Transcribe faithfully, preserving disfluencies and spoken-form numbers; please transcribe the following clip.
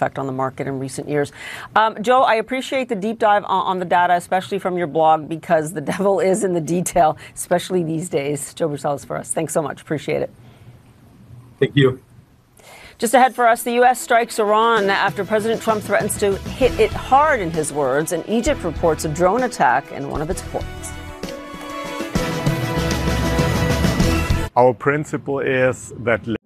effect on the market in recent years. Um, Joe, I appreciate the deep dive on, on the data, especially from your blog, because the devil is in the detail, especially these days. Joe Brusalis for us. Thanks so much. Appreciate it. Thank you. Just ahead for us, the U S strikes Iran after President Trump threatens to hit it hard, in his words, and Egypt reports a drone attack in one of its ports. Our principle is that